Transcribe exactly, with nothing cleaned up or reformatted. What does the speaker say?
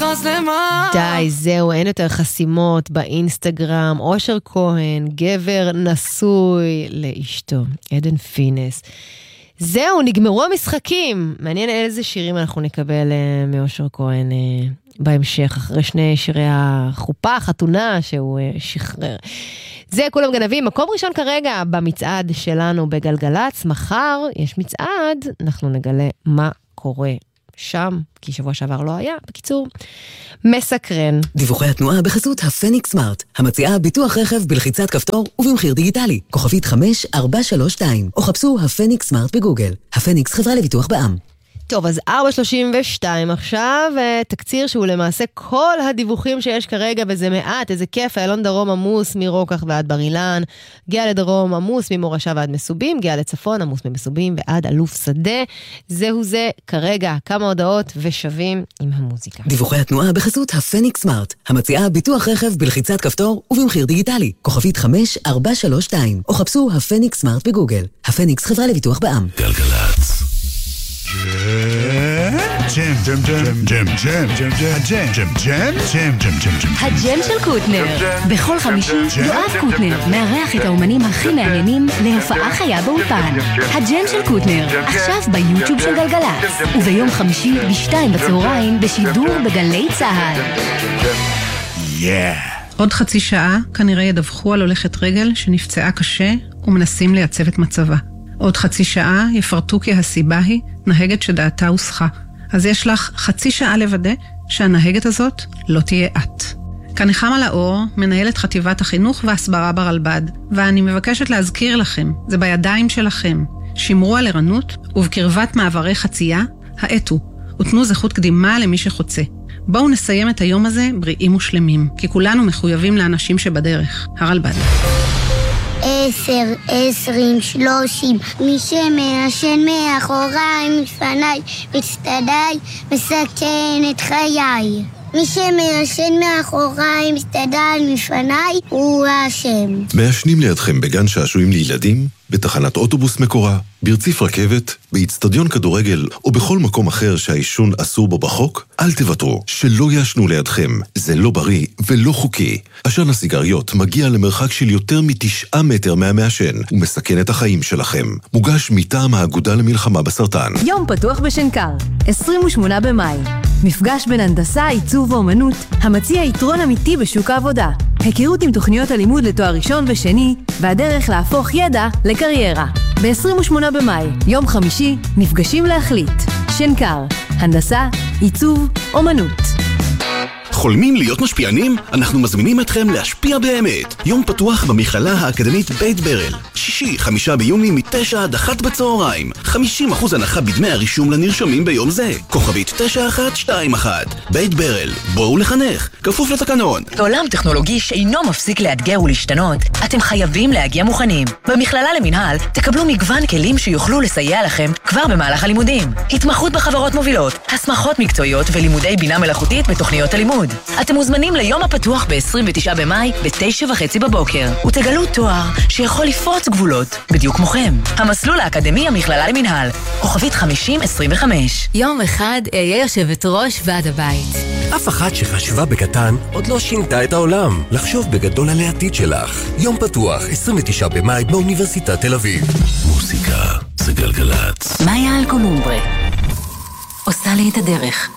נכנס למה? די, זהו, אין יותר חסימות באינסטגרם. אושר כהן, גבר נשוי לאשתו, עדן פינס. זהו, נגמרו המשחקים. מעניין איזה שירים אנחנו נקבל uh, מאושר כהן uh, בהמשך, אחרי שני שירי החופה, החתונה שהוא uh, שחרר. זה כולם גנבים. מקום ראשון כרגע במצעד שלנו בגלגלץ. מחר יש מצעד, אנחנו נגלה מה קורה שם, כי שבוע שעבר לא היה. בקיצור, מסקרן. דיווחי התנועה בחסות הפניקס סמארט, המציעה ביטוח רכב בלחיצת כפתור ובמחיר דיגיטלי. כוכבית חמש ארבע שלוש שתיים, או חפשו הפניקס סמארט בגוגל. הפניקס חברה לביטוח בע"מ. טוב, אז ארבע שלושים ושתיים עכשיו, תקציר שהוא למעשה כל הדיווחים שיש כרגע, וזה מעט, איזה כיף, איילון דרום עמוס מרוקח ועד בר אילן, גאה לדרום עמוס ממורשה ועד מסובים, גאה לצפון עמוס ממסובים ועד אלוף שדה. זהו זה כרגע, כמה הודעות ושווים עם המוזיקה. דיווחי התנועה בחסות הפניקס סמארט, המציעה ביטוח רכב בלחיצת כפתור ובמחיר דיגיטלי. כוכבית חמש ארבע שלוש שתיים, או חפשו הפניקס סמארט בגוגל. הפניקס חברה לביטוח בע"מ. גלגלצ. ג'ם, ג'ם, ג'ם, ג'ם, ג'ם, ג'ם, ג'ם, ג'ם, ג'ם, ג'ם, ג'ם, ג'ם, ג'ם. הג'ם של קוטנר. בכל חמישי יואב קוטנר מארח את האומנים הכי מעניינים להופעה חיה באולפן. הג'ם של קוטנר, עכשיו ביוטיוב של גלגלצ, וביום חמישי בשתיים בצהריים בשידור בגלי צהל. עוד חצי שעה כנראה ידווחו על הולכת רגל שנפצעה קשה ומנסים לייצב את מצבה. עוד חצי שעה יפרטו כי הסיבה היא נהגת שדעתה הוסחה. אז יש לך חצי שעה לוודא שהנהגת הזאת לא תהיה את. כאן נחמה לאור, מנהלת חטיבת החינוך והסברה ברלב"ד, ואני מבקשת להזכיר לכם, זה בידיים שלכם. שמרו על ערנות, ובקרבת מעברי חצייה, האטו, ותנו זכות קדימה למי שחוצה. בואו נסיים את היום הזה בריאים ושלמים, כי כולנו מחויבים לאנשים שבדרך. הרלב"ד. עשר, עשרים, שלושים, מי שמעשן מאחוריי, מפניי, מצטדיי, מסכן את חיי. מי שמעשן מאחוריי, מצטדיי, מפניי, הוא האשם. מעשנים לידכם בגן שעשועים לילדים, בתחנת אוטובוס מקורה, ברציף רכבת, באצטדיון כדורגל או בכל מקום אחר שהעישון אסור בו בחוק, אל תוותרו, שלא יעשנו לידכם. זה לא בריא ולא חוקי. עשן הסיגריות מגיע למרחק של יותר מתשעה מטר מהמעשן ומסכן את החיים שלכם. מוגש מטעם האגודה למלחמה בסרטן. יום פתוח בשנקר, עשרים ושמונה במאי. מפגש בין הנדסה, עיצוב ואומנות, המציע יתרון אמיתי בשוק העבודה. היכרות עם תוכניות הלימוד לתואר ראשון ושני, והדרך להפוך ידע לקריירה. ב-עשרים ושמונה במאי, יום חמישי, נפגשים להחליט. שנקר, הנדסה, עיצוב, אומנות. חולמים להיות משפיענים? אנחנו מזמינים אתכם להשפיע באמת. יום פתוח במכללה האקדמית בית ברל. שישי, חמישה ביוני, מתשע עד אחת בצהריים. חמישים אחוז הנחה בדמי הרישום לנרשמים ביום זה. כוכבית תשע אחת שתיים אחת. בית ברל, בואו לחנך. כפוף לתקנון. בעולם טכנולוגי שאינו מפסיק לאתגר ולהשתנות, אתם חייבים להגיע מוכנים. במכללה למנהל תקבלו מגוון כלים שיוכלו לסייע לכם כבר במהלך הלימודים. התמחות בחברות מובילות, הסמכות מקצועיות ולימודי בינה מלאכותית בתוכניות הלימוד. אתם מוזמנים ליום הפתוח ב-עשרים ותשעה במאי ב-תשע וחצי בבוקר, ותגלו תואר שיכול לפרוץ גבולות בדיוק מוכם. המסלול האקדמי המכללה למנהל, כוכבית חמישים עשרים וחמש. יום אחד אהיה יושבת ראש ועד הבית. אף אחת שחשבה בקטן עוד לא שינתה את העולם. לחשוב בגדול על העתיד שלך. יום פתוח, עשרים ותשעה במאי באוניברסיטת תל אביב. מוסיקה זה גלגלצ. מאיה אלקולומברה עושה לי את הדרך.